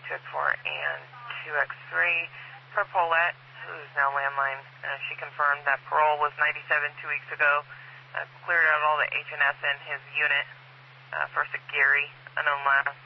2X4 and 2X3. For Paulette, who's now landline, she confirmed that parole was 97 2 weeks ago. Cleared out all the H&S in his unit. First at Gary, unknown last.